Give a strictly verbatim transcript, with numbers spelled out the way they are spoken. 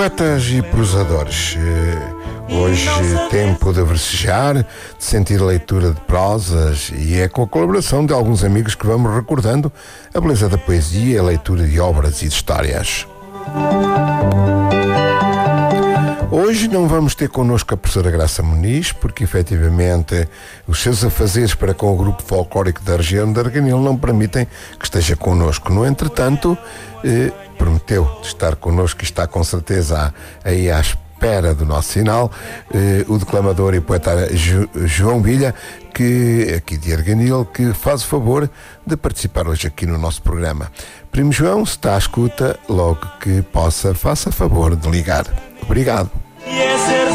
Poetas e prosadores, hoje tempo de versejar, de sentir a leitura de prosas, e é com a colaboração de alguns amigos que vamos recordando a beleza da poesia e a leitura de obras e de histórias. Hoje não vamos ter connosco a professora Graça Muniz, porque efetivamente os seus afazeres para com o grupo folclórico da região de Arganil não permitem que esteja connosco. No entretanto, eh, prometeu de estar connosco e está com certeza aí à espera do nosso sinal, eh, o declamador e poeta jo- João Bilha, que, aqui de Arganil, que faz o favor de participar hoje aqui no nosso programa. Primo João, se está à escuta, logo que possa, faça favor de ligar. Obrigado.